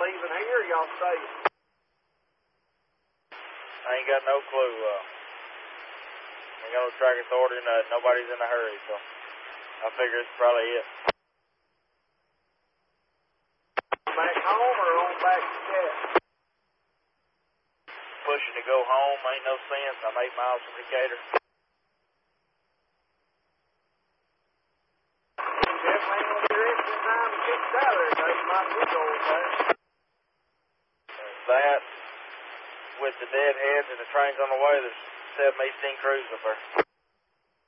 leaving here, y'all staying? I ain't got no clue. Ain't got no track authority, nobody's in a hurry, so I figure it's probably it. Back home or on back to Cat? Pushing to go home, ain't no sense. I'm 8 miles from Decatur. Definitely ain't gonna be resting time to get out of there, Dave. Might be going there. That, with the deadheads and the trains on the way, there's 718 crews up there.